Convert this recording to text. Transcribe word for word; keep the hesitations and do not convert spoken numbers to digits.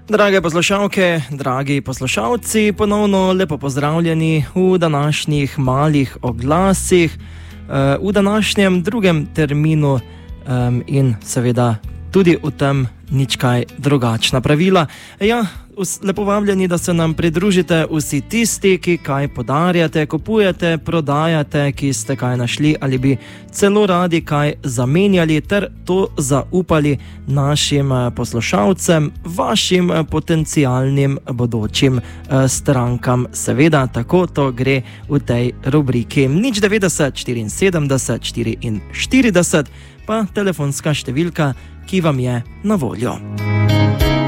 Drage poslušalke, dragi poslušalci, ponovno lepo pozdravljeni v današnjih malih oglasih, v današnjem drugem terminu in seveda tudi v tem nič kaj drugačna pravila. Ja, lepo vabljeni, da se nam pridružite vsi tisti, ki kaj podarjate, kupujete, prodajate, ki ste kaj našli ali bi celo radi kaj zamenjali ter to zaupali našim poslušalcem, vašim potencialnim bodočim strankam. Seveda, tako to gre v tej rubriki. nič devetdeset štiriinsedemdeset štiriinštirideset pa telefonska številka, ki vam je na voljo.